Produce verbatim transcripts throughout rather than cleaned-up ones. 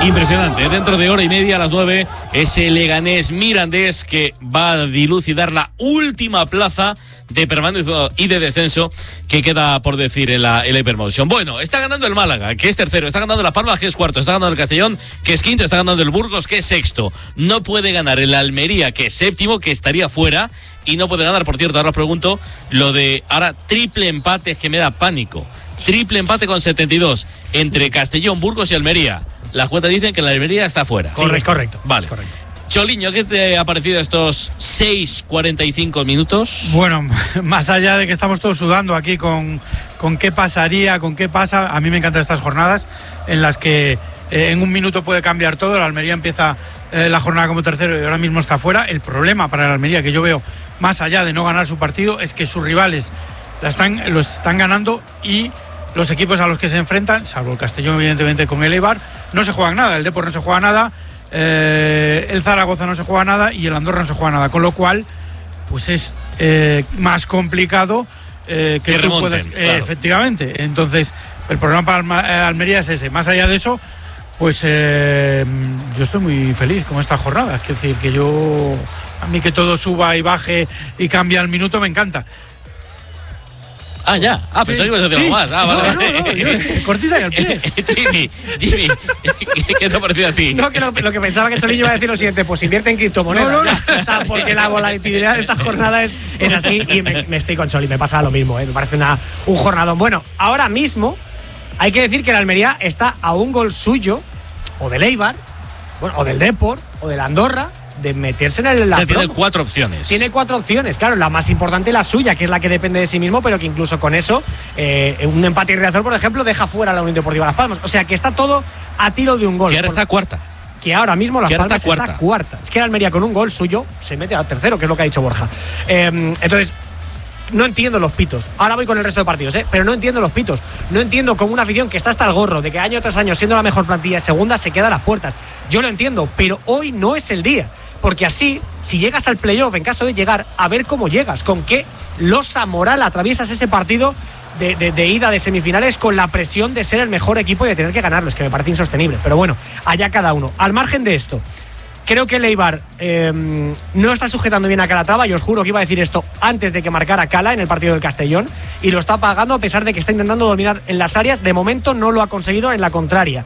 Impresionante. Dentro de hora y media a las nueve, ese Leganés Mirandés que va a dilucidar la última plaza de permanencia y de descenso que queda por decir en la, en la Hypermotion. Bueno, está ganando el Málaga, que es tercero, está ganando la Palma, que es cuarto, está ganando el Castellón, que es quinto, está ganando el Burgos, que es sexto. No puede ganar el Almería, que es séptimo, que estaría fuera, y no puede ganar, por cierto, ahora os pregunto, lo de ahora triple empate es que me da pánico. Triple empate con setenta y dos entre Castellón, Burgos y Almería. Las cuentas dicen que la Almería está fuera. Sí, correcto, es correcto. Vale. Es correcto. Choliño, ¿qué te ha parecido estos seis cuarenta y cinco minutos? Bueno, más allá de que estamos todos sudando aquí con, con qué pasaría, con qué pasa, a mí me encantan estas jornadas en las que eh, en un minuto puede cambiar todo. La Almería empieza eh, la jornada como tercero y ahora mismo está fuera. El problema para la Almería, que yo veo más allá de no ganar su partido, es que sus rivales la están, lo están ganando y los equipos a los que se enfrentan, salvo el Castellón evidentemente con el Eibar, no se juegan nada. El Depor no se juega nada, eh, el Zaragoza no se juega nada y el Andorra no se juega nada, con lo cual pues es eh, más complicado eh, que, que tú remonten, puedas, claro. eh, efectivamente. Entonces el problema para Almería es ese. Más allá de eso, pues eh, yo estoy muy feliz con esta jornada. Es decir, que yo, a mí que todo suba y baje y cambie al minuto me encanta. Ah, ya. Ah, pensaba que ibas a decir algo más. Ah, no, vale. No, no, yo, cortita y al pie. Jimmy, Jimmy, ¿qué te ha parecido a ti? No, que lo, lo que pensaba que Choliño iba a decir lo siguiente, pues invierte en criptomonedas. No, no, no. O sea, porque la volatilidad de esta jornada es, es así y me, me estoy con Choli, me pasa lo mismo, ¿eh? Me parece una, un jornadón. Bueno, ahora mismo hay que decir que la Almería está a un gol suyo, o del Eibar, bueno, o del Depor, o del Andorra, de meterse en el... O sea, tiene cuatro opciones. Tiene cuatro opciones, claro, la más importante la suya, que es la que depende de sí mismo, pero que incluso con eso, eh, un empate y Riazor, por ejemplo, deja fuera a la Unión Deportiva Las Palmas. O sea, que está todo a tiro de un gol. Que ahora está cuarta. Que ahora mismo Las Palmas está cuarta. está cuarta. Es que la Almería con un gol suyo se mete al tercero, que es lo que ha dicho Borja. Eh, entonces... No entiendo los pitos. Ahora voy con el resto de partidos, ¿eh? Pero no entiendo los pitos. No entiendo cómo una afición que está hasta el gorro de que año tras año, siendo la mejor plantilla de segunda, se queda a las puertas. Yo lo entiendo, pero hoy no es el día. Porque así, si llegas al playoff, en caso de llegar, a ver cómo llegas, con qué losa moral atraviesas ese partido de, de, de ida de semifinales con la presión de ser el mejor equipo y de tener que ganarlo. Es que me parece insostenible. Pero bueno, allá cada uno. Al margen de esto, creo que el Eibar eh, no está sujetando bien a Calatrava, y os juro que iba a decir esto antes de que marcara Cala en el partido del Castellón, y lo está pagando a pesar de que está intentando dominar en las áreas. De momento no lo ha conseguido en la contraria.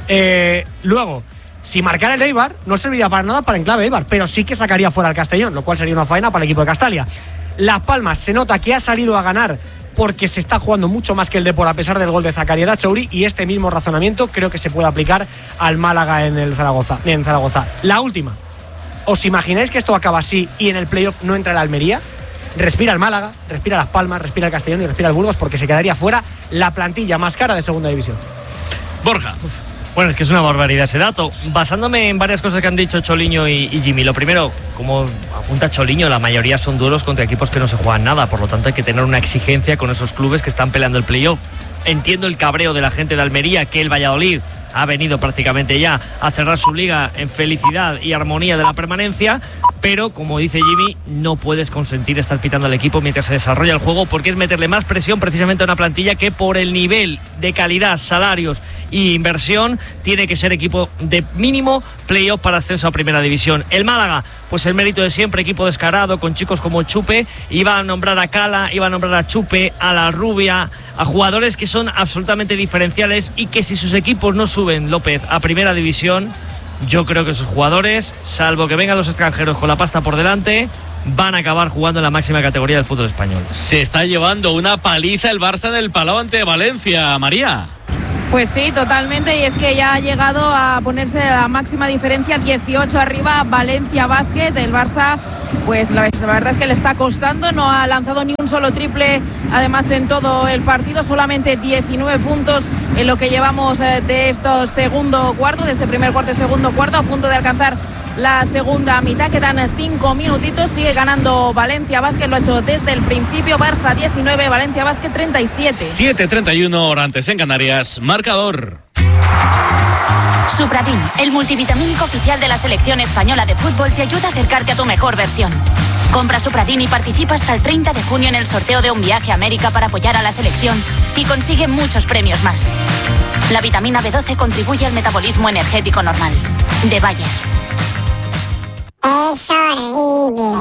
Eh, luego, si marcara el Eibar, no serviría para nada para enclave Eibar, pero sí que sacaría fuera al Castellón, lo cual sería una faena para el equipo de Castalia. Las Palmas se nota que ha salido a ganar porque se está jugando mucho más que el Depor a pesar del gol de Zakaria Dachouri, y este mismo razonamiento creo que se puede aplicar al Málaga en el Zaragoza, en Zaragoza. La última, ¿os imagináis que esto acaba así y en el playoff no entra el Almería? Respira el Málaga, respira Las Palmas, respira el Castellón y respira el Burgos, porque se quedaría fuera la plantilla más cara de segunda división. Borja. Bueno, es que es una barbaridad ese dato. Basándome en varias cosas que han dicho Choliño y, y Jimmy. Lo primero, como apunta Choliño, la mayoría son duelos contra equipos que no se juegan nada. Por lo tanto, hay que tener una exigencia con esos clubes que están peleando el playoff. Entiendo el cabreo de la gente de Almería, que el Valladolid ha venido prácticamente ya a cerrar su liga en felicidad y armonía de la permanencia, pero como dice Jimmy, no puedes consentir estar pitando al equipo mientras se desarrolla el juego, porque es meterle más presión precisamente a una plantilla que por el nivel de calidad, salarios y inversión tiene que ser equipo de mínimo playoff para ascenso a primera división. El Málaga, pues el mérito de siempre, equipo descarado con chicos como Chupe, iba a nombrar a Cala, iba a nombrar a Chupe, a la Rubia, a jugadores que son absolutamente diferenciales y que si sus equipos no suben, López, a primera división, yo creo que esos jugadores, salvo que vengan los extranjeros con la pasta por delante, van a acabar jugando en la máxima categoría del fútbol español. Se está llevando una paliza el Barça en el Palau ante Valencia, María. Pues sí, totalmente, y es que ya ha llegado a ponerse la máxima diferencia, dieciocho arriba Valencia Basket. El Barça, pues la, la verdad es que le está costando, no ha lanzado ni un solo triple, además en todo el partido, solamente diecinueve puntos en lo que llevamos de estos segundo cuarto, de este primer cuarto y segundo cuarto, a punto de alcanzar la segunda mitad, quedan cinco minutitos, sigue ganando Valencia Basket, lo ha hecho desde el principio. Barça diecinueve, Valencia Basket treinta y siete. siete treinta y uno, hora antes en Canarias, marcador. Supradin, el multivitamínico oficial de la selección española de fútbol, te ayuda a acercarte a tu mejor versión. Compra Supradin y participa hasta el treinta de junio en el sorteo de un viaje a América para apoyar a la selección y consigue muchos premios más. La vitamina B doce contribuye al metabolismo energético normal. De Bayer. Es horrible.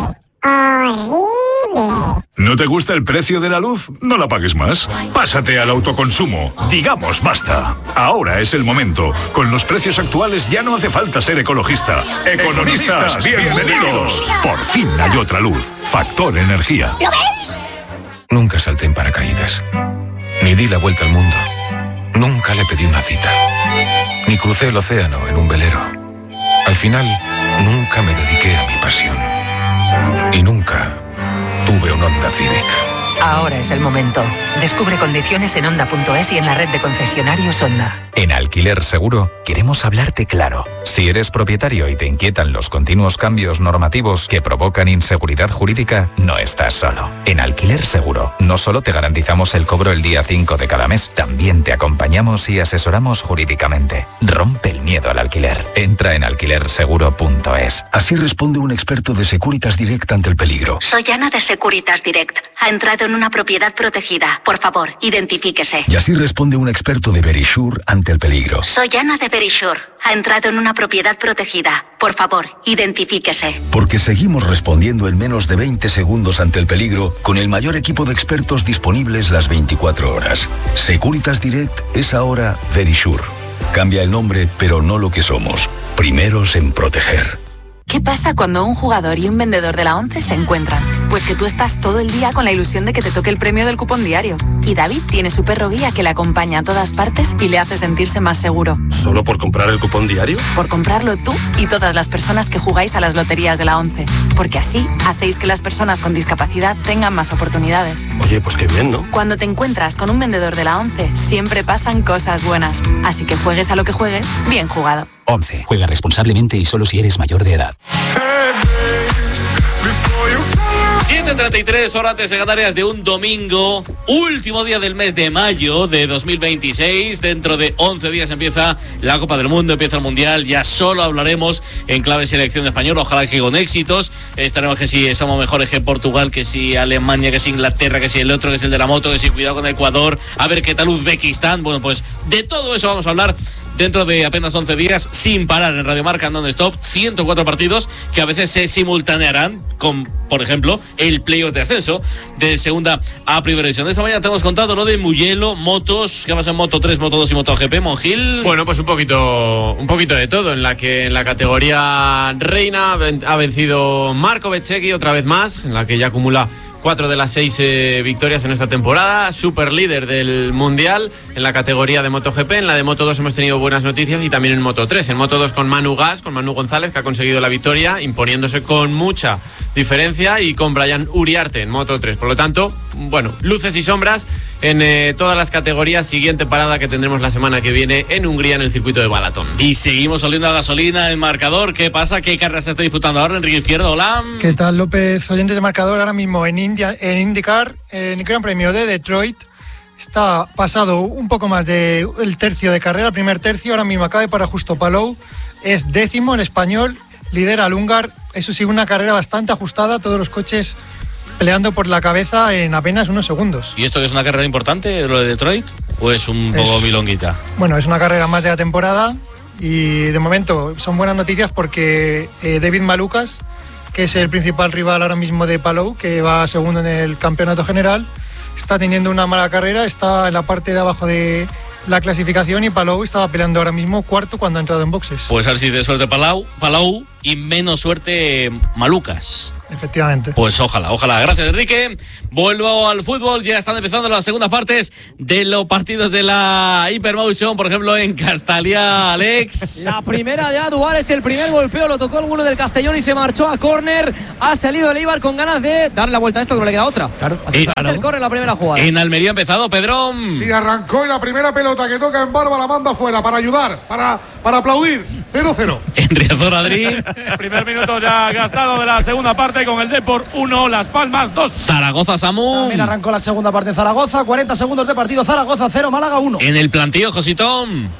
Horrible. ¿No te gusta el precio de la luz? No la pagues más. Pásate al autoconsumo. Digamos basta. Ahora es el momento. Con los precios actuales ya no hace falta ser ecologista. Economistas, bienvenidos. Por fin hay otra luz. Factor Energía. ¿Lo veis? Nunca salté en paracaídas. Ni di la vuelta al mundo. Nunca le pedí una cita. Ni crucé el océano en un velero. Al final, nunca me dediqué a mi pasión. Y nunca tuve un Honda Civic. Ahora es el momento. Descubre condiciones en Honda punto es y en la red de concesionarios Honda. En Alquiler Seguro queremos hablarte claro. Si eres propietario y te inquietan los continuos cambios normativos que provocan inseguridad jurídica, no estás solo. En Alquiler Seguro no solo te garantizamos el cobro el día cinco de cada mes, también te acompañamos y asesoramos jurídicamente. Rompe el miedo al alquiler. Entra en alquiler seguro punto es. Así responde un experto de Securitas Direct ante el peligro. Soy Ana de Securitas Direct. Ha entrado en una propiedad protegida. Por favor, identifíquese. Y así responde un experto de Verisure ante el peligro. Soy Ana de Verisure. Ha entrado en una propiedad protegida. Por favor, identifíquese. Porque seguimos respondiendo en menos de veinte segundos ante el peligro con el mayor equipo de expertos disponibles las veinticuatro horas. Securitas Direct es ahora Verisure. Cambia el nombre, pero no lo que somos. Primeros en proteger. ¿Qué pasa cuando un jugador y un vendedor de la ONCE se encuentran? Pues que tú estás todo el día con la ilusión de que te toque el premio del cupón diario. Y David tiene su perro guía que le acompaña a todas partes y le hace sentirse más seguro. ¿Solo por comprar el cupón diario? Por comprarlo tú y todas las personas que jugáis a las loterías de la ONCE. Porque así hacéis que las personas con discapacidad tengan más oportunidades. Oye, pues qué bien, ¿no? Cuando te encuentras con un vendedor de la ONCE, siempre pasan cosas buenas. Así que juegues a lo que juegues, bien jugado. ONCE. Juega responsablemente y solo si eres mayor de edad. siete treinta y tres, horas antes de Canarias de un domingo, último día del mes de mayo de dos mil veintiséis. Dentro de once días empieza la Copa del Mundo, empieza el Mundial. Ya solo hablaremos en clave selección española, ojalá que con éxitos. Estaremos que si somos mejores que Portugal, que si Alemania, que si Inglaterra, que si el otro, que es el de la moto, que si cuidado con Ecuador, a ver qué tal Uzbekistán. Bueno, pues de todo eso vamos a hablar dentro de apenas once días, sin parar en Radio Marca non-stop. ciento cuatro partidos que a veces se simultanearán con, por ejemplo, el playoff de ascenso de segunda a primera división. Esta mañana te hemos contado lo de Mugello, motos, ¿qué pasa en Moto tres, Moto dos y MotoGP, Monjil? Bueno, pues un poquito un poquito de todo, en la que en la categoría reina ha vencido Marco Bezzecchi otra vez más, en la que ya acumula cuatro de las seis eh, victorias en esta temporada, super líder del Mundial en la categoría de MotoGP. En la de Moto dos hemos tenido buenas noticias y también en Moto tres. En Moto dos con Manu Gas, con Manu González, que ha conseguido la victoria, imponiéndose con mucha diferencia, y con Brian Uriarte en Moto tres. Por lo tanto, bueno, luces y sombras en eh, todas las categorías. Siguiente parada que tendremos la semana que viene en Hungría, en el circuito de Balaton. Y seguimos oliendo a gasolina en marcador. ¿Qué pasa? ¿Qué carrera se está disputando ahora? Enrique Izquierdo, hola. ¿Qué tal, López? Oyentes de marcador, ahora mismo en, India, en IndyCar, en el Gran Premio de Detroit. Está pasado un poco más del tercio de carrera, el primer tercio. Ahora mismo acaba de parar justo Palou. Es décimo en español, lidera al húngaro. Eso sí, una carrera bastante ajustada, todos los coches peleando por la cabeza en apenas unos segundos. ¿Y esto que es una carrera importante, lo de Detroit? ¿O es un poco es, milonguita? Bueno, es una carrera más de la temporada y de momento son buenas noticias porque eh, David Malukas, que es el principal rival ahora mismo de Palou, que va segundo en el campeonato general, está teniendo una mala carrera, está en la parte de abajo de la clasificación, y Palou estaba peleando ahora mismo cuarto cuando ha entrado en boxes. Pues a ver si de suerte Palau, Palou y menos suerte Malukas. Efectivamente. Pues ojalá, ojalá. Gracias, Enrique. Vuelvo al fútbol. Ya están empezando las segundas partes de los partidos de la Hypermotion. Por ejemplo, en Castalia, Alex. La primera de Aduares, el primer golpeo lo tocó alguno del Castellón y se marchó a córner. Ha salido el Eibar con ganas de darle la vuelta a esto, que no le queda otra. Claro, así va a ser córner la primera jugada. En Almería ha empezado, Pedrón. Sí, arrancó y la primera pelota que toca en Barba la manda fuera para ayudar, para, para aplaudir. cero cero. En Riazor, Adri. Primer minuto ya gastado de la segunda parte con el Depor uno, Las Palmas dos. Zaragoza, Samu. También arrancó la segunda parte en Zaragoza, cuarenta segundos de partido, Zaragoza cero, Málaga uno. En el plantillo, Jositón.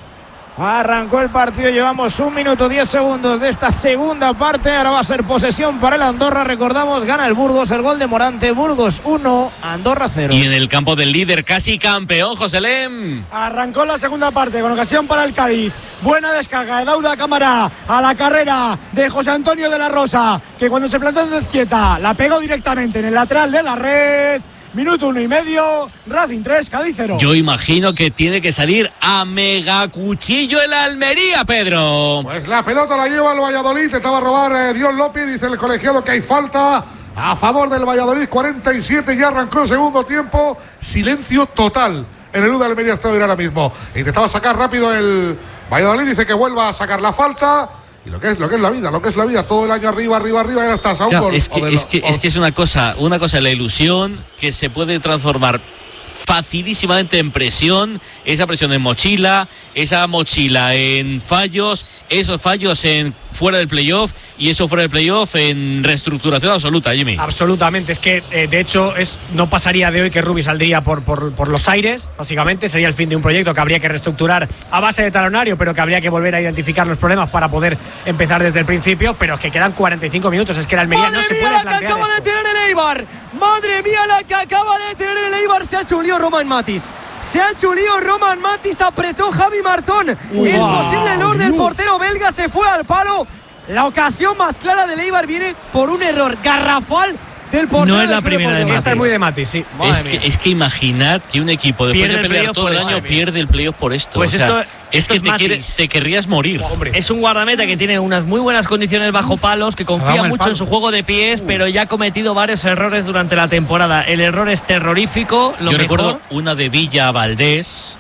Arrancó el partido, llevamos un minuto diez segundos de esta segunda parte. Ahora va a ser posesión para el Andorra. Recordamos, gana el Burgos, el gol de Morante. Burgos uno, Andorra cero. Y en el campo del líder, casi campeón, Joselem. Arrancó la segunda parte con ocasión para el Cádiz. Buena descarga de Dauda Cámara a la carrera de José Antonio de la Rosa, que cuando se plantó en izquierda la pegó directamente en el lateral de la red. Minuto uno y medio, Racing tres, Cádiz cero. Yo imagino que tiene que salir a mega cuchillo el Almería, Pedro. Pues la pelota la lleva el Valladolid, intentaba a robar eh, Dion López, dice el colegiado que hay falta a favor del Valladolid, cuarenta y siete, ya arrancó el segundo tiempo, silencio total en el U de Almería está ahora mismo. Intentaba sacar rápido el Valladolid, dice que vuelva a sacar la falta. Y lo que es lo que es la vida, lo que es la vida, todo el año arriba, arriba, arriba, y ahora estás a un Claro, gol. es que, es, que, es que es una cosa, una cosa la ilusión que se puede transformar facilísimamente en presión, esa presión en mochila, esa mochila en fallos, esos fallos en fuera del playoff y eso fuera del playoff en reestructuración absoluta, Jimmy. Absolutamente, es que eh, de hecho es no pasaría de hoy que Rubi saldría por, por, por los aires, básicamente sería el fin de un proyecto que habría que reestructurar a base de talonario, pero que habría que volver a identificar los problemas para poder empezar desde el principio, pero es que quedan cuarenta y cinco minutos, es que el Almería no se puede plantear. ¡Madre mía la que acaba de tener el Eibar! ¡Madre mía la que acaba de tener el Eibar! Se ha hecho un lío Roman Matis. Se ha hecho un lío Roman Matis, apretó Javi Martón. Wow, el posible error del portero belga se fue al palo. La ocasión más clara del Eibar viene por un error garrafal del portero. No es la primera de Matis. Esta es muy de Matis, sí. Es que, es que imaginad que un equipo después Pierde de pelear el todo el año pierde el playoff por esto. Pues o sea, esto, es esto que es te, quiere, te querrías morir. Hombre. Es un guardameta que tiene unas muy buenas condiciones bajo palos, que confía mucho en su juego de pies, uh. pero ya ha cometido varios errores durante la temporada. El error es terrorífico. Lo Yo mejor... recuerdo una de Villa Valdés,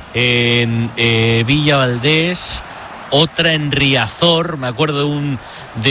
en eh, Villa Valdés, otra en Riazor, me acuerdo de un de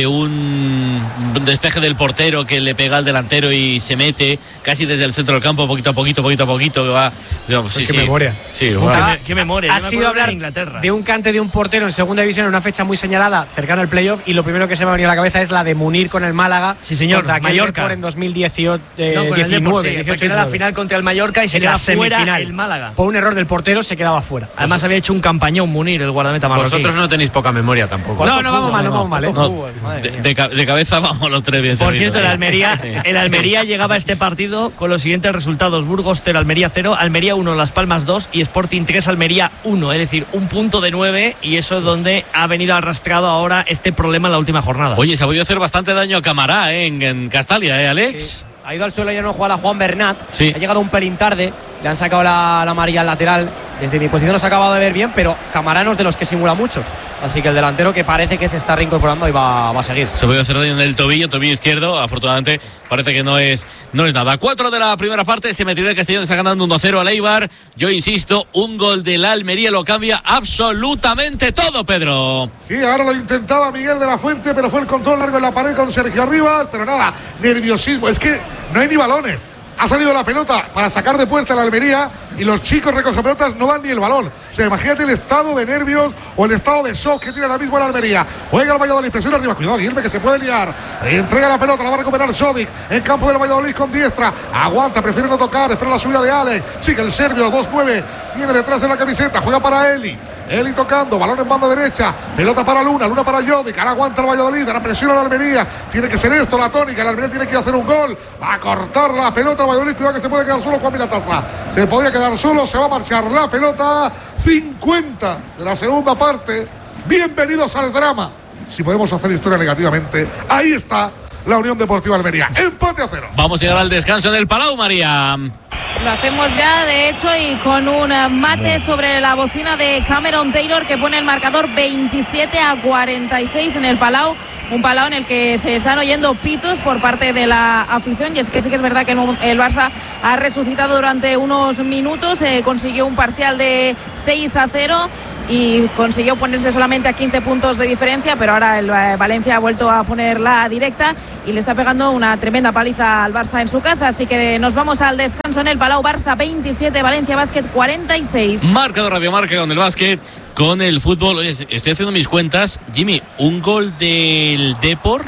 un despeje del portero que le pega al delantero y se mete casi desde el centro del campo, poquito a poquito, poquito a poquito, que va. Digamos, sí, qué sí. memoria. Sí, Uf, bueno. ¿Qué, qué memoria? Ha sido hablar de, de un cante de un portero en segunda división en una fecha muy señalada, cercana al playoff, y lo primero que se me ha venido a la cabeza es la de Munir con el Málaga. Sí, señor, contra Mallorca. En dos mil dieciocho, eh, no, con diecinueve, el Depor, sí, dieciocho, era la final contra el Mallorca y se queda fuera el Málaga. Por un error del portero se quedaba fuera. Además había hecho un campañón Munir, el guardameta marroquí. Vosotros no tenéis poca memoria tampoco. No, no vamos mal, no vamos mal, ¿eh? No, de, de, de cabeza vamos los tres bien. Por servidos, cierto, el ¿eh? Almería, Sí. el Almería llegaba a este partido con los siguientes resultados: Burgos cero, Almería cero, Almería uno, Las Palmas dos y Sporting tres, Almería uno. Es decir, un punto de nueve, y eso es donde ha venido arrastrado ahora este problema en la última jornada. Oye, se ha podido hacer bastante daño a Camará, ¿eh? en, en Castalia, ¿eh, Alex? Sí. Ha ido al suelo y no juega a Juan Bernat. Sí. Ha llegado un pelín tarde. Le han sacado la, la amarilla al lateral. Desde mi posición no se ha acabado de ver bien, pero Camará no es de los que simula mucho. Así que el delantero, que parece que se está reincorporando, y va, va a seguir. Se puede hacer daño en el tobillo, tobillo izquierdo. Afortunadamente parece que no es, no es nada. Cuatro de la primera parte, se metirá el Castellón, está ganando uno cero al Eibar. Yo insisto, un gol del Almería lo cambia absolutamente todo, Pedro. Sí, ahora lo intentaba Miguel de la Fuente, pero fue el control largo en la pared con Sergio Rivas, pero nada, nerviosismo. Es que no hay ni balones. Ha salido la pelota para sacar de puerta la Almería y los chicos recogen pelotas, no dan ni el balón. O sea, imagínate el estado de nervios o el estado de shock que tiene ahora mismo la Almería. Juega el Valladolid, presiona arriba. Cuidado, Guilherme, que se puede liar. Entrega la pelota, la va a recuperar Sodic en campo del Valladolid con diestra. Aguanta, prefiere no tocar, espera la subida de Alex. Sigue el serbio, los dos nueve. Tiene detrás en la camiseta, juega para Eli. Eli tocando, balón en banda derecha, pelota para Luna, Luna para Jodik, ahora aguanta el Valladolid, ahora presiona la Almería, tiene que ser esto la tónica, la Almería tiene que hacer un gol, va a cortar la pelota el Valladolid, cuidado que se puede quedar solo Juan Minataza, se podía quedar solo, se va a marchar la pelota, cincuenta de la segunda parte, bienvenidos al drama, si podemos hacer historia negativamente, ahí está la Unión Deportiva Almería, empate a cero. Vamos a llegar al descanso en el Palau, María. Lo hacemos ya, de hecho, y con un mate sobre la bocina de Cameron Taylor, que pone el marcador veintisiete a cuarenta y seis en el Palau. Un Palau en el que se están oyendo pitos por parte de la afición, y es que sí que es verdad que el Barça ha resucitado durante unos minutos, eh, consiguió un parcial de seis a cero y consiguió ponerse solamente a quince puntos de diferencia, pero ahora el Valencia ha vuelto a poner la directa y le está pegando una tremenda paliza al Barça en su casa, así que nos vamos al descanso en el Palau. Barça veintisiete, Valencia Basket cuarenta y seis. Marcador Radio Marca con el básquet, con el fútbol. Oye, estoy haciendo mis cuentas, Jimmy, un gol del Depor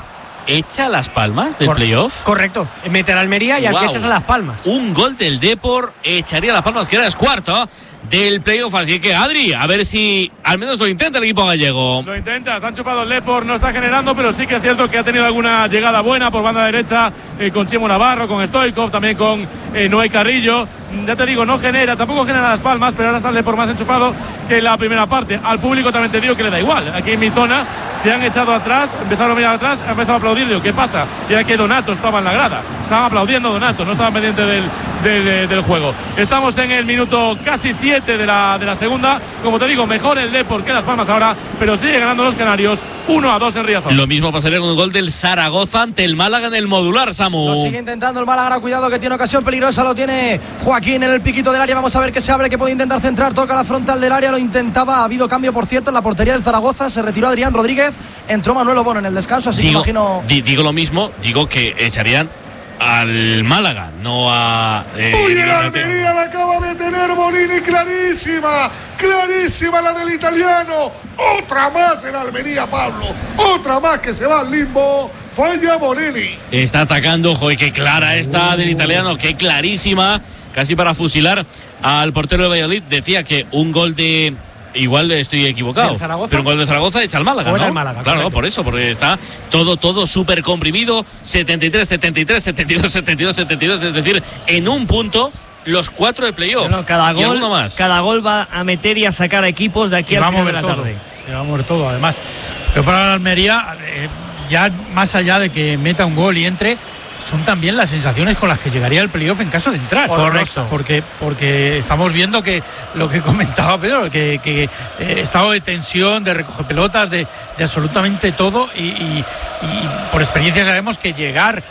echa Las Palmas del Cor- playoff. Correcto, mete a Almería y al Wow. que echas a Las Palmas. Un gol del Depor echaría a Las Palmas, que era el cuarto del playoff. Así que, Adri, a ver si al menos lo intenta el equipo gallego. Lo intenta, está enchufado el Depor, no está generando, pero sí que es cierto que ha tenido alguna llegada buena por banda derecha, eh, con Chimo Navarro, con Stoikov, también con eh, Noé Carrillo. Ya te digo, no genera, tampoco genera Las Palmas, pero ahora está el Depor más enchufado que en la primera parte. Al público también te digo que le da igual. Aquí en mi zona se han echado atrás, empezaron a mirar atrás, han empezado a aplaudir. Digo, ¿qué pasa? Y era que Donato estaba en la grada. Estaban aplaudiendo a Donato, no estaban pendientes del, del, del juego. Estamos en el minuto casi siete de la, de la segunda. Como te digo, mejor el Depor que Las Palmas ahora, pero sigue ganando los canarios uno a dos en Riazor. Lo mismo pasaría con el gol del Zaragoza ante el Málaga en el modular, Samu. Lo sigue intentando el Málaga, cuidado que tiene ocasión peligrosa, lo tiene Joaquín en el piquito del área. Vamos a ver qué se abre, que puede intentar centrar, toca la frontal del área, lo intentaba. Ha habido cambio, por cierto, en la portería del Zaragoza. Se retiró Adrián Rodríguez, entró Manuel Bono en el descanso, así digo, que imagino. di, digo lo mismo, digo que echarían al Málaga, no a. Eh, Uy, el Almería la acaba de tener Bolini, clarísima, clarísima la del italiano. Otra más el Almería, Pablo. Otra más que se va al limbo. Falla Bolini. Está atacando, joder, qué clara esta del italiano, qué clarísima, casi para fusilar al portero de Valladolid. Decía que un gol de. Igual estoy equivocado, pero un gol de Zaragoza echa al Málaga, Fuera ¿no? el Málaga, claro, correcto. por eso, porque está todo, todo súper comprimido, setenta y tres, setenta y tres, setenta y dos, setenta y dos, setenta y dos, es decir, en un punto los cuatro de playoff. No, cada y gol, alguno más. cada gol va a meter y a sacar a equipos de aquí Y al vamos final a de ver la todo. tarde. Y vamos a ver todo, además. Pero para la Almería, eh, ya más allá de que meta un gol y entre, son también las sensaciones con las que llegaría el playoff en caso de entrar. Correcto. Porque, porque estamos viendo que lo que comentaba Pedro, que, que eh, estado de tensión, de recoger pelotas, de, de absolutamente todo. Y, y, y por experiencia sabemos que llegar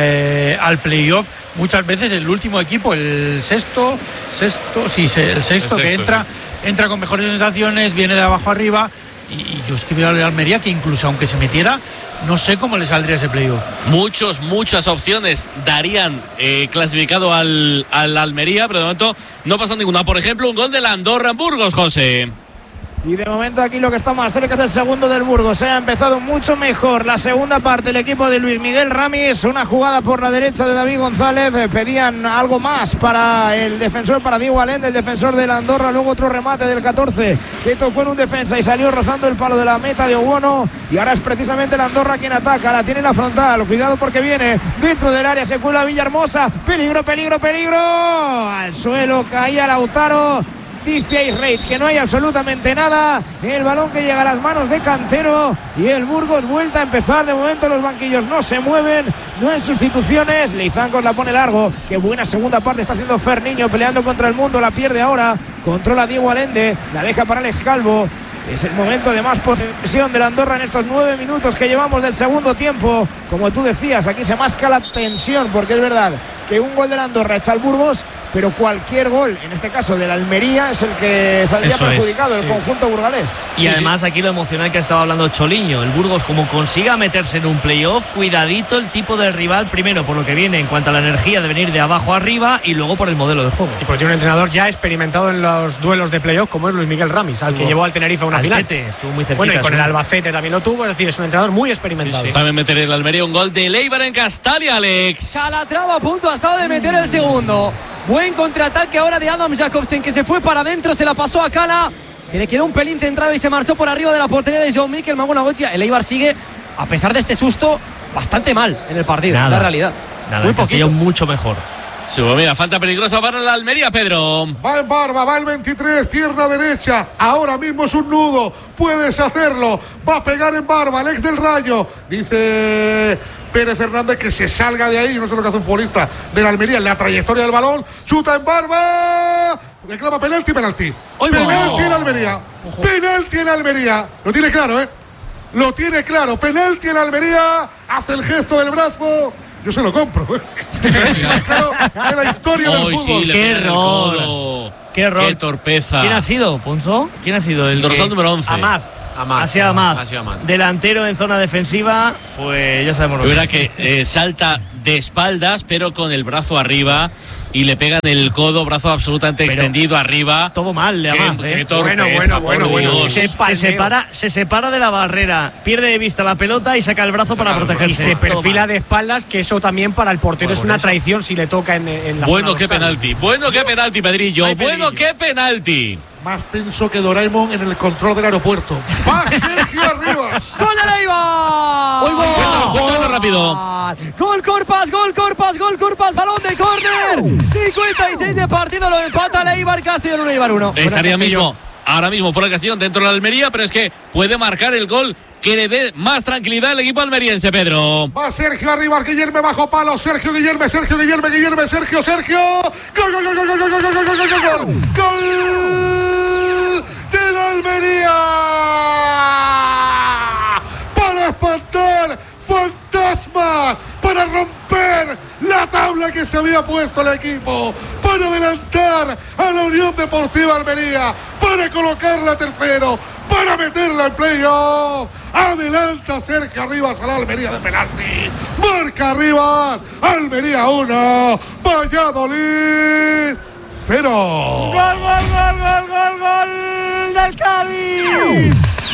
eh, al playoff, muchas veces el último equipo, el sexto, sexto, sí, se- el sexto El que sexto, entra, sí. entra con mejores sensaciones, viene de abajo arriba. Y, y yo es que veo a la Almería que incluso aunque se metiera, no sé cómo le saldría ese playoff. Muchos, muchas opciones darían eh, clasificado al, al Almería, pero de momento no pasa ninguna. Por ejemplo, un gol de la Andorra en Burgos, José. Y de momento aquí lo que está más cerca es el segundo del Burgos. Se ha empezado mucho mejor la segunda parte. El equipo de Luis Miguel Ramis. Una jugada por la derecha de David González. Eh, Pedían algo más para el defensor, para Diego Allende, el defensor de la Andorra. Luego otro remate del catorce que tocó en un defensa y salió rozando el palo de la meta de Oguono. Y ahora es precisamente la Andorra quien ataca. La tiene la frontal. Cuidado porque viene dentro del área. Se cuela Villahermosa. Peligro, peligro, peligro. Al suelo caía Lautaro. Dice Reich que no hay absolutamente nada. El balón que llega a las manos de Cantero y el Burgos vuelta a empezar. De momento los banquillos no se mueven, no hay sustituciones. Leizancos la pone largo. Qué buena segunda parte está haciendo Fer Niño peleando contra el mundo. La pierde ahora. Controla Diego Allende. La deja para Alex Calvo. Es el momento de más posesión de la Andorra en estos nueve minutos que llevamos del segundo tiempo. Como tú decías, aquí se masca la tensión, porque es verdad que un gol de la Andorra echa al Burgos, pero cualquier gol, en este caso de la Almería, es el que saldría Eso perjudicado, es, el sí. conjunto burgalés. Y Sí, además aquí lo emocional que estaba hablando Choliño, el Burgos como consiga meterse en un playoff, cuidadito el tipo de rival, primero por lo que viene en cuanto a la energía de venir de abajo arriba y luego por el modelo de juego. Y porque tiene un entrenador ya experimentado en los duelos de playoff, como es Luis Miguel Ramis, al que Estuvo- llevó al Tenerife a una final. Albacete, estuvo muy cerquita, Bueno, y con el sí. Albacete también lo tuvo, es decir, es un entrenador muy experimentado. También meter el Almería un gol de Leibar en Castalia, Alex. Calatrava a punto ha estado de meter el segundo. Buen contraataque ahora de Adam Jacobsen, que se fue para adentro, se la pasó a Cala. Se le quedó un pelín centrado y se marchó por arriba de la portería de John Mikel Magonagoitia. El Eibar sigue, a pesar de este susto, bastante mal en el partido, Nada. en la realidad. Nada, Muy el Castellón poquito. mucho mejor. Sí, pues mira, falta peligrosa para la Almería, Pedro. Va en Barba, va el veintitrés, pierna derecha. Ahora mismo es un nudo. Puedes hacerlo. Va a pegar en Barba, el ex del Rayo. Dice Pérez Hernández que se salga de ahí. No sé lo que hace un futbolista de la Almería en la trayectoria del balón. Chuta en Barba. Reclama penalti, penalti. ¡Ay, Penalti no! en Almería. Penalti en Almería. Lo tiene claro, ¿eh? Lo tiene claro. Penalti en Almería. Hace el gesto del brazo. Yo se lo compro. Claro, en la historia del Hoy fútbol. sí, le ¡Qué pega en el error! codo. ¡Qué error! ¡Qué torpeza! ¿Quién ha sido, Ponzo? ¿Quién ha sido el Dorsal que- número once. Amad. Amad. Ha sido Amad. Ha sido Amad. Delantero en zona defensiva, pues ya sabemos lo Es que verdad que eh, salta de espaldas, pero con el brazo arriba. y le pegan el codo, brazo absolutamente Pero extendido arriba. Todo mal, le además, Qué- ¿eh? qué torpeza, Bueno, bueno, por bueno, Dios. Se, se separa, se separa de la barrera, pierde de vista la pelota y saca el brazo para protegerse. Y se Todo perfila mal. de espaldas, que eso también para el portero Pues es por una eso. traición si le toca en, en la Bueno, zona qué dorsal. penalti. Bueno, qué penalti, Pedrillo. Ay, Bueno, Pedrillo. qué penalti. Más tenso que Doraemon en el control del aeropuerto. ¡Va Sergio Arribas! ¡Gol de Eibar! Bueno, jugadlo rápido. Gol Corpas, gol Corpas, gol Corpas, balón de córner. cincuenta y seis de partido, lo empata el Eibar, Castellón uno, Eibar uno. Estaría mismo, ahora mismo fuera de Castellón, dentro de la Almería, pero es que puede marcar el gol que le dé más tranquilidad al equipo almeriense, Pedro. Va Sergio Arribas, Guillermo bajo palo, Sergio Guillermo, Sergio Guillermo, Guillermo, Sergio, Sergio. Gol, gol, gol, gol, gol, gol, gol, gol, gol, gol, gol, gol. Gol de la Almería. Para espantar fantasma, para romper la tabla que se había puesto el equipo, para adelantar a la Unión Deportiva Almería, para colocarla tercero, para meterla en playoff. Adelanta Sergio Arribas a la Almería de penalti. Marca Arribas, Almería uno, Valladolid cero. Gol, gol, gol, gol, gol, gol del Cádiz.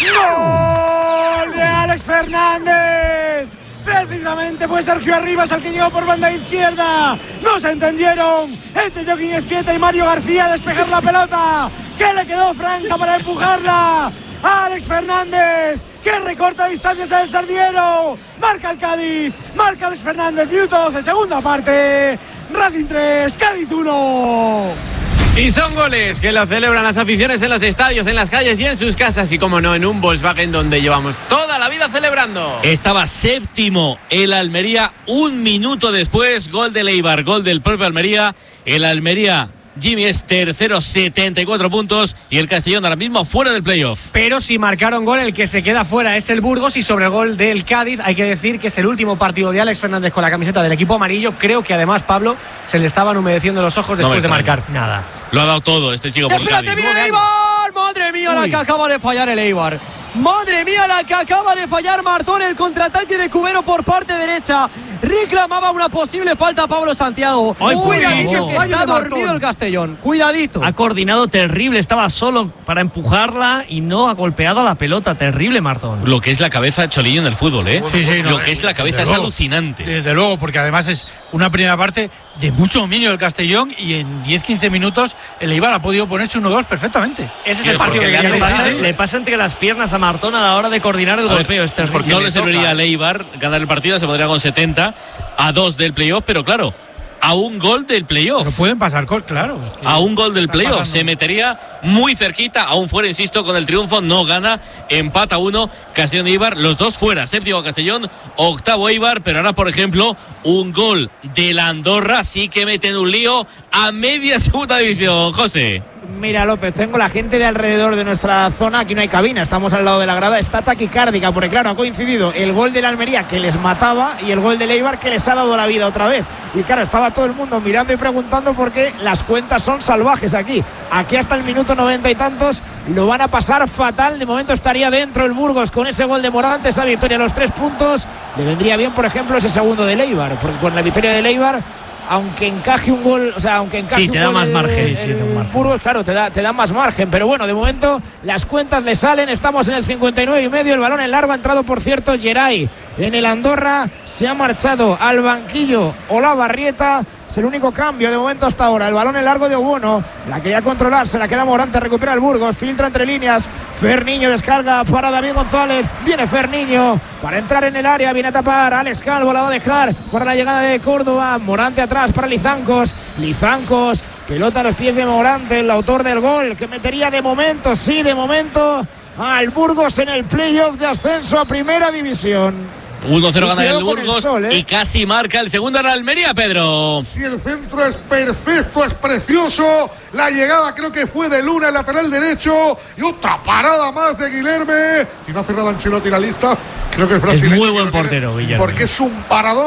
Gol de Alex Fernández. Precisamente fue Sergio Arribas el que llegó por banda izquierda. No se entendieron entre Joaquín Ezquieta y Mario García a despejar la pelota, que le quedó franca para empujarla. Alex Fernández, que recorta distancias al Sardiero. Marca el Cádiz, marca Alex Fernández, minuto doce, segunda parte. Racing tres, Cádiz uno. Y son goles que lo celebran las aficiones en los estadios, en las calles y en sus casas. Y como no, en un Volkswagen donde llevamos toda la vida celebrando. Estaba séptimo el Almería, un minuto después, gol del Eibar, gol del propio Almería. El Almería, Jimmy, es tercero, setenta y cuatro puntos, y el Castellón ahora mismo fuera del playoff. Pero si marcaron gol, el que se queda fuera es el Burgos, y sobre el gol del Cádiz hay que decir que es el último partido de Alex Fernández con la camiseta del equipo amarillo. Creo que además, Pablo, se le estaban humedeciendo los ojos No me después de extraña. marcar. Nada. Lo ha dado todo este chico por el ¡Espérate, Cádiz. mira el Eibar! ¡Madre mía la que acaba de fallar el Eibar! ¡Madre mía la que acaba de fallar Martón! El contraataque de Cubero por parte derecha. Reclamaba una posible falta a Pablo Santiago. Ay, Cuidadito cuidado. que está dormido el Castellón. Cuidadito. Ha coordinado terrible, estaba solo para empujarla y no ha golpeado a la pelota. Terrible, Martón. Lo que es la cabeza Cholillo en el fútbol, ¿eh? Sí, sí, no, Lo que es la cabeza desde es luego. alucinante. Desde luego, porque además es una primera parte de mucho dominio del Castellón, y en diez quince minutos el Eibar ha podido ponerse uno dos perfectamente. Ese es Sí, el partido porque que le Le quería pasa, decir. le pasa entre las piernas a Martón a la hora de coordinar el A ver, golpeo. Este es porque no le le serviría toca. al Eibar ganar el partido, se pondría con setenta a dos del playoff, pero claro, a un gol del playoff. Pero pueden pasar, col- claro. es que A un gol del está playoff, pasando. se metería muy cerquita, aún fuera, insisto, con el triunfo, no gana, empata uno, Castellón y Eibar, los dos fuera, séptimo Castellón, octavo Eibar, pero ahora, por ejemplo, un gol de la Andorra sí que mete en un lío a media segunda división, José. Mira, López, tengo la gente de alrededor de nuestra zona, aquí no hay cabina, estamos al lado de la grada, está taquicárdica, porque claro, ha coincidido el gol de la Almería que les mataba y el gol del Eibar que les ha dado la vida otra vez. Y claro, estaba todo el mundo mirando y preguntando porque las cuentas son salvajes aquí. Aquí hasta el minuto noventa y tantos lo van a pasar fatal. De momento estaría dentro el Burgos con ese gol de Morante, esa victoria a los tres puntos. Le vendría bien, por ejemplo, ese segundo del Eibar, porque con la victoria del Eibar, aunque encaje un gol, o sea, aunque encaje Sí, te un da gol más el- margen, el tiene un margen. Burgos, claro, te da, te da más margen, pero bueno, de momento las cuentas le salen, estamos en el cincuenta y nueve y medio, el balón en largo ha entrado, por cierto, Geray en el Andorra, se ha marchado al banquillo Olavarrieta. Es el único cambio de momento hasta ahora. El balón en largo de Obono. La quería controlar. Se la queda Morante. Recupera el Burgos. Filtra entre líneas. Ferniño descarga para David González. Viene Ferniño para entrar en el área. Viene a tapar. Alex Calvo la va a dejar para la llegada de Córdoba. Morante atrás para Lizancos. Lizancos. Pelota a los pies de Morante. El autor del gol. Que metería de momento. Sí, de momento. Al Burgos en el playoff de ascenso a Primera División. uno cero gana Y el cuidado con el Burgos sol, ¿eh? y casi marca el segundo en la Almería, Pedro. Si el centro es perfecto, es precioso. La llegada creo que fue de Luna, el lateral derecho. Y otra parada más de Guilherme. Si no ha cerrado Ancelotti la lista, creo que es brasileño. muy buen que lo tiene, portero, Guilherme. Porque es un paradón.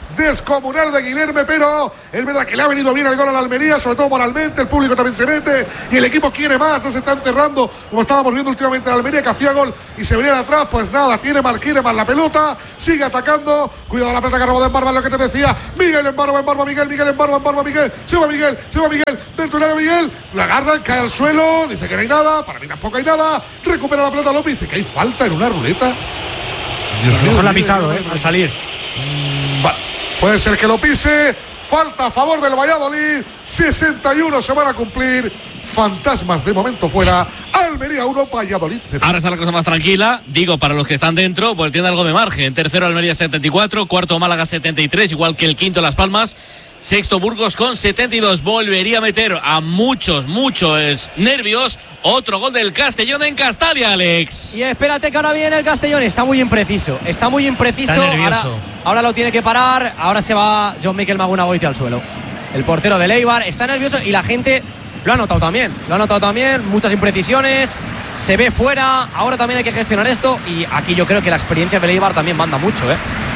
descomunal de Guilherme, pero es verdad que le ha venido bien el gol a la Almería, sobre todo moralmente, el público también se mete y el equipo quiere más, no se están cerrando como estábamos viendo últimamente en Almería, que hacía gol y se venían atrás. Pues nada, tiene mal, quiere más la pelota, sigue atacando, cuidado la pelota que robó de Embarba, lo que te decía, Miguel Embarba, Embarba, Miguel, Miguel Embarba, Embarba, Miguel, se va Miguel, se va Miguel, dentro del área Miguel, la agarran, cae al suelo, dice que no hay nada, para mí tampoco hay nada, recupera la pelota López, dice que hay falta en una ruleta. Dios mío, mejor la ha pisado, eh, al salir. Vale, puede ser que lo pise, falta a favor del Valladolid, sesenta y uno se van a cumplir. Fantasmas de momento fuera. Almería uno, Valladolid cero. Ahora está la cosa más tranquila, digo, para los que están dentro, pues tiene algo de margen. Tercero Almería setenta y cuatro, cuarto Málaga setenta y tres, igual que el quinto Las Palmas. Sexto Burgos con setenta y dos. Volvería a meter a muchos, muchos nervios otro gol del Castellón en Castalia, Alex. Y espérate que ahora viene el Castellón. Está muy impreciso, está muy impreciso. Está ahora, ahora lo tiene que parar. Ahora se va John Mikel Maguna Goiti al suelo. El portero del Eibar está nervioso y la gente lo ha notado también. Lo ha notado también. Muchas imprecisiones. Se ve fuera. Ahora también hay que gestionar esto. Y aquí yo creo que la experiencia del Eibar también manda mucho, ¿eh?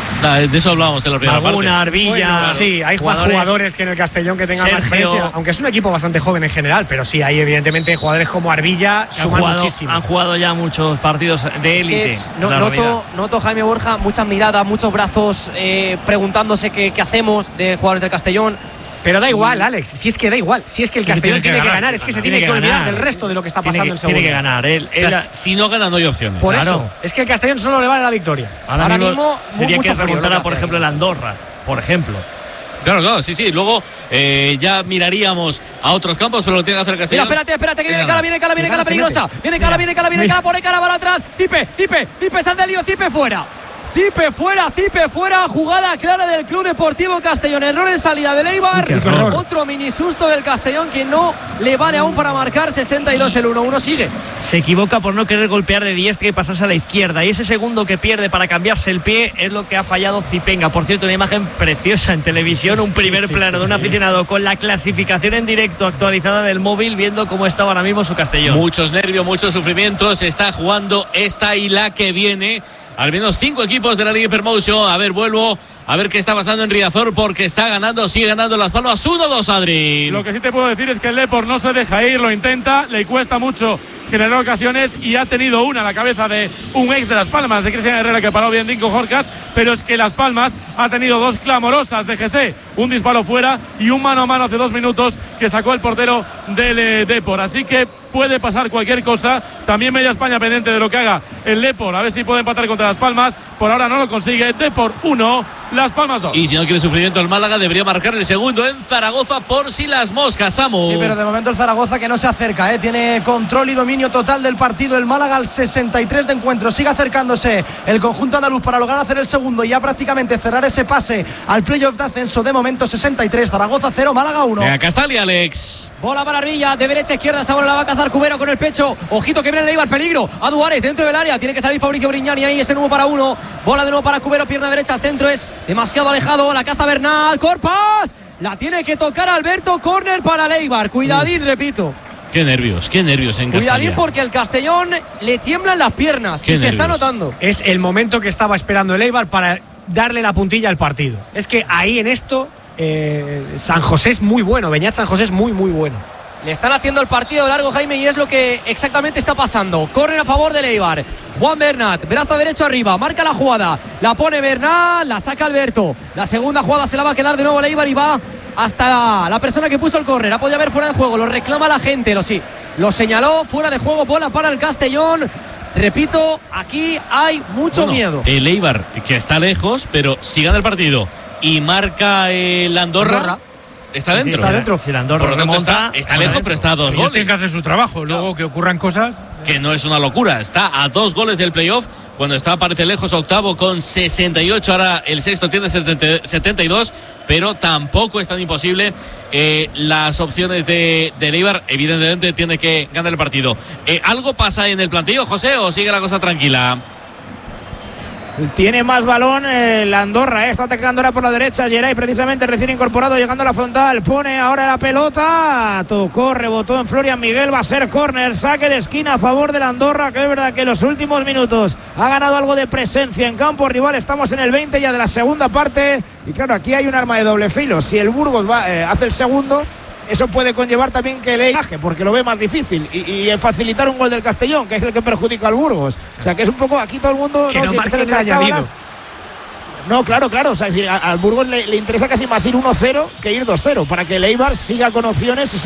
De eso hablábamos en la primera Maguna, parte. Arbilla, Bueno, claro. sí, hay jugadores, jugadores que en el Castellón que tengan más Sergio. experiencia, aunque es un equipo bastante joven en general, pero sí hay evidentemente jugadores como Arbilla Han suman jugado, muchísimo. han jugado ya muchos partidos de Es élite. que no- la realidad. noto, noto, Jaime Borja, muchas miradas, muchos brazos eh, preguntándose qué, qué hacemos de jugadores del Castellón. Pero da igual, Alex, si es que da igual, si es que el Tiene Castellón que tiene que ganar, ganar, es que se tiene tiene que que olvidar ganar. del resto de lo que está Tiene pasando que- en segunda. tiene que ganar. Él, O sea, él- si no ganan, no hay opciones. Por Claro. eso, es que el Castellón solo le vale la victoria. ahora, ahora mismo, mismo, sería mucho que frío, remontara, lo que por hace ejemplo, el Andorra, por ejemplo. Claro, claro, sí, sí. Luego eh, ya miraríamos a otros campos, pero lo tiene que hacer el Mira, Castellón. espérate, espérate, que viene Mira, Cala, viene Cala, viene Sí, Cala se peligrosa. mete. Viene Cala, Mira, viene Cala, viene mira. Cala, pone Cala, para atrás. Cipe, Cipe, Cipe, sal del lío, Cipe fuera. Cipe fuera, Cipe fuera, jugada clara del Club Deportivo Castellón, error en salida del Eibar, Qué error. otro mini susto del Castellón que no le vale aún para marcar. Sesenta y dos el uno uno, sigue. Se equivoca por no querer golpear de diestra y pasarse a la izquierda. Y ese segundo que pierde para cambiarse el pie es lo que ha fallado Zipenga. Por cierto, una imagen preciosa en televisión, un primer Sí, sí, plano sí, de un sí. aficionado con la clasificación en directo actualizada del móvil, viendo cómo estaba ahora mismo su Castellón. Muchos nervios, muchos sufrimientos. Se está jugando esta y la que viene. Al menos cinco equipos de la Liga Hypermotion. A ver, vuelvo a ver qué está pasando en Riazor, porque está ganando, sigue ganando Las Palmas. uno dos, Adri. Lo que sí te puedo decir es que el Depor no se deja ir, lo intenta, le cuesta mucho generar ocasiones y ha tenido una a la cabeza de un ex de Las Palmas, de Cristian Herrera, que paró bien Dinko Jorcas, pero es que Las Palmas ha tenido dos clamorosas de G C, un disparo fuera y un mano a mano hace dos minutos que sacó el portero del eh, Depor. Así que puede pasar cualquier cosa. También media España pendiente de lo que haga el Depor, a ver si puede empatar contra Las Palmas. Por ahora no lo consigue. Depor uno, Las Palmas dos. Y si no quiere sufrimiento el Málaga, debería marcar el segundo en Zaragoza por si las moscas, Samu. Sí, pero de momento el Zaragoza que no se acerca, ¿eh? Tiene control y dominio total del partido. El Málaga al sesenta y tres de encuentro. Sigue acercándose el conjunto andaluz para lograr hacer el segundo y ya prácticamente cerrar ese pase al playoff de ascenso. De momento sesenta y tres, Zaragoza cero, Málaga uno. Venga, Castalia, Alex. Bola para Arbilla, de derecha a izquierda, ahora la va a cazar Cubero con el pecho. Ojito que viene el Eibar, peligro. A Duárez dentro del área, tiene que salir Fabricio Brignani. Ahí ese nuevo para uno. Bola de nuevo para Cubero, pierna derecha al centro, es demasiado alejado. La caza Bernal, Corpas. La tiene que tocar Alberto, córner para el Eibar. Cuidadín, repito. Qué nervios, qué nervios en Cuidadín Castalia. porque el Castellón le tiemblan las piernas Qué y se está nervios. notando. Es el momento que estaba esperando el Eibar para darle la puntilla al partido. Es que ahí en esto eh, San José es muy bueno, Beñat San José es muy muy bueno. Le están haciendo el partido largo, Jaime, y es lo que exactamente está pasando. Corren a favor del Eibar. Juan Bernat, brazo derecho arriba, marca la jugada. La pone Bernat, la saca Alberto. La segunda jugada se la va a quedar de nuevo el Eibar y va hasta la, la persona que puso el córner. Ha podido haber fuera de juego, lo reclama la gente, lo sí. Lo señaló, fuera de juego, bola para el Castellón. Repito, aquí hay mucho Bueno, miedo. El Eibar, que está lejos, pero si gana el partido y marca el Andorra, Andorra. está dentro. está dentro. Si el Andorra Por lo tanto, remonta, está, está lejos, pero está a dos Ellos goles. tienen que hacer su trabajo. Luego que ocurran cosas. Que no es una locura. Está a dos goles del playoff. Cuando está, parece lejos, octavo con sesenta y ocho. Ahora el sexto tiene setenta y dos. Pero tampoco es tan imposible. Eh, las opciones de, de Eibar, evidentemente, tiene que ganar el partido. Eh, ¿Algo pasa en el plantillo, José, o sigue la cosa tranquila? Tiene más balón el Andorra, ¿eh? Está atacando ahora por la derecha. Geray, precisamente recién incorporado, llegando a la frontal. Pone ahora la pelota. Tocó, rebotó en Florian Miguel. Va a ser córner. Saque de esquina a favor del Andorra, que es verdad que en los últimos minutos ha ganado algo de presencia en campo rival. Estamos en el veinte ya de la segunda parte. Y claro, aquí hay un arma de doble filo. Si el Burgos va, eh, hace el segundo, eso puede conllevar también que le baje, porque lo ve más difícil y, y facilitar un gol del Castellón, que es el que perjudica al Burgos. O sea, que es un poco aquí todo el mundo que no, no marque el añadido. No, claro, claro. O sea, es decir, al Burgos le, le interesa casi más ir uno cero que ir dos cero, para que el Eibar siga con opciones y